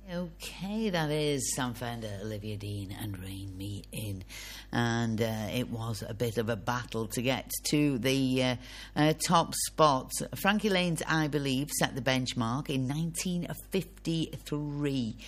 Okay, that is Sam Fender, Olivia Dean and Rein Me In. And it was a bit of a battle to get to the top spot. Frankie Lane's I Believe set the benchmark in 1953.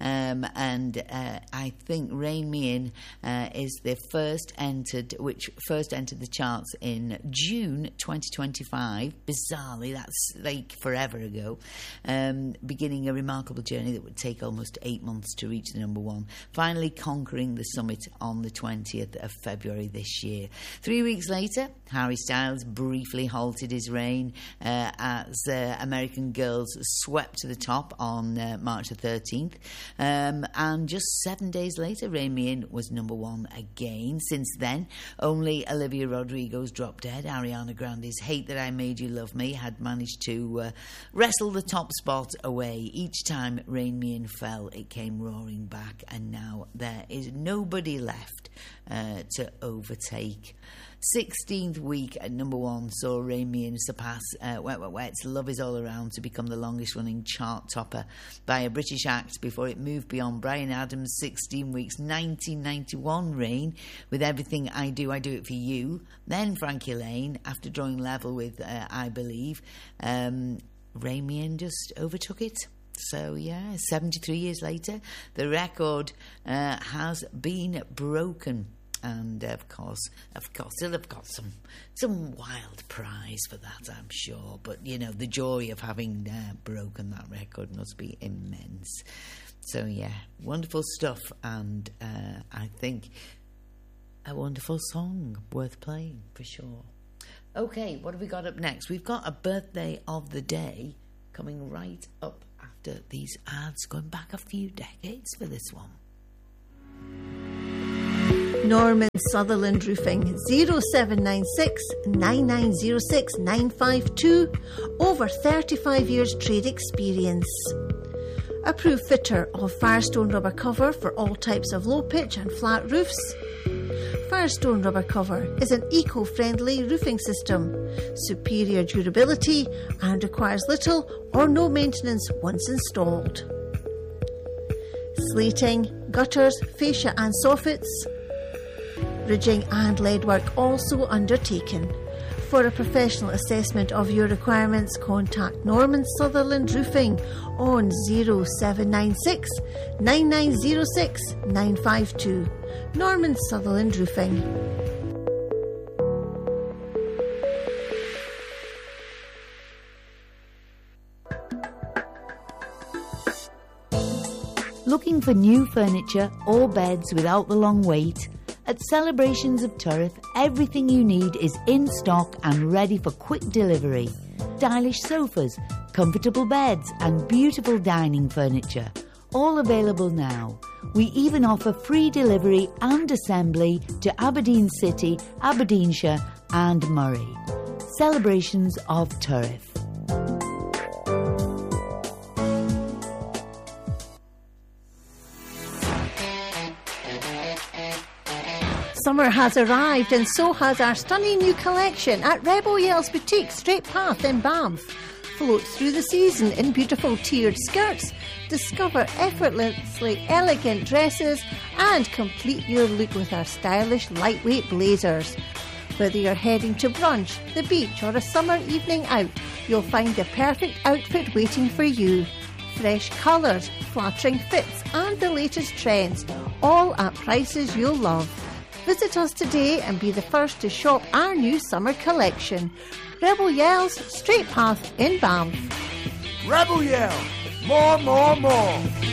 I think Rein Me In is the first entered the charts in June 2025. Bizarrely, that's like forever ago. Beginning a remarkable journey that would take almost 8 months to reach the number one, finally conquering the summit on the 20th of February this year. 3 weeks later, Harry Styles briefly halted his reign as American Girls swept to the top on March the 13th. And just 7 days later, Rein Me In was number one again. Since then, only Olivia Rodrigo's Drop Dead, Ariana Grande's Hate That I Made You Love Me had managed to wrestle the top spot away. Each time Rein Me In fell, it came roaring back, and now there is nobody left to overtake. 16th week at number one saw Rein Me In surpass Wet Wet Wet's Love Is All Around to become the longest running chart topper by a British act before it moved beyond Bryan Adams' 16 weeks 1991 reign with Everything I Do It For You. Then Frankie Lane, after drawing level with I Believe, Rein Me In just overtook it. So, 73 years later, the record has been broken. And, of course, they'll have got some wild prize for that, I'm sure. But, the joy of having broken that record must be immense. So, wonderful stuff. And I think a wonderful song worth playing, for sure. Okay, what have we got up next? We've got a birthday of the day coming right up after these ads, going back a few decades for this one. Norman Sutherland Roofing, 0796 9906 952. Over 35 years trade experience. Approved fitter of Firestone rubber cover for all types of low pitch and flat roofs. Firestone rubber cover is an eco-friendly roofing system, superior durability, and requires little or no maintenance once installed. Slating, gutters, fascia and soffits, ridging and leadwork also undertaken. For a professional assessment of your requirements, contact Norman Sutherland Roofing on 0796 9906 952. Norman Sutherland Roofing. Looking for new furniture or beds without the long wait? At Celebrations of Turriff, everything you need is in stock and ready for quick delivery. Stylish sofas, comfortable beds and beautiful dining furniture. All available now. We even offer free delivery and assembly to Aberdeen City, Aberdeenshire and Moray. Celebrations of Turriff. Summer has arrived and so has our stunning new collection at Rebel Yell's Boutique, Straight Path in Banff. Float through the season in beautiful tiered skirts, discover effortlessly elegant dresses and complete your look with our stylish lightweight blazers. Whether you're heading to brunch, the beach or a summer evening out, you'll find the perfect outfit waiting for you. Fresh colours, flattering fits and the latest trends, all at prices you'll love. Visit us today and be the first to shop our new summer collection. Rebel Yell's Straight Path in Banff. Rebel Yell, more.